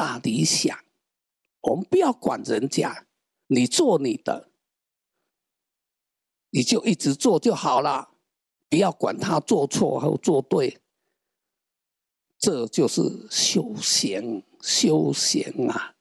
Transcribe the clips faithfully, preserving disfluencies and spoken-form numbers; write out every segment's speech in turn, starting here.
大理想，我们不要管人家，你做你的，你就一直做就好了，不要管他做错或做对。这就是修行，修行啊！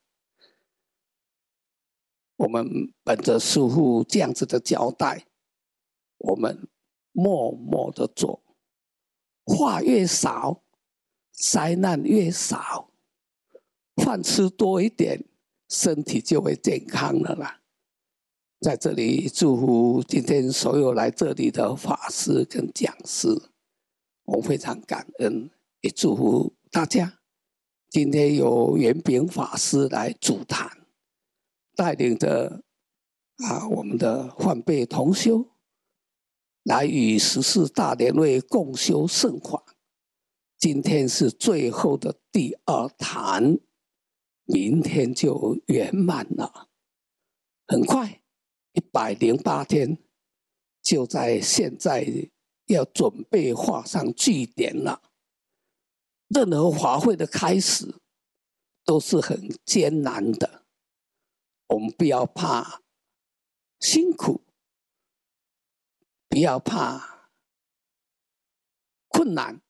我们本着师父这样子的交代，我们默默的做，话越少，灾难越少，饭吃多一点，身体就会健康了啦。在这里祝福今天所有来这里的法师跟讲师，我非常感恩，也祝福大家。今天有圆炳法师来主谈，带领着啊我们的换辈同修来与十四大莲会共修圣法。今天是最后的第二坛，明天就圆满了。很快，一百零八天就在现在要准备画上句点了。任何法会的开始都是很艰难的，我们不要怕辛苦，不要怕困难，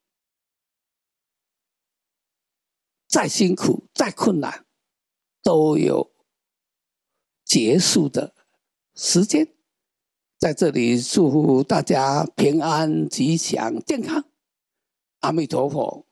再辛苦再困难都有结束的时间。在这里祝福大家平安吉祥健康，阿弥陀佛。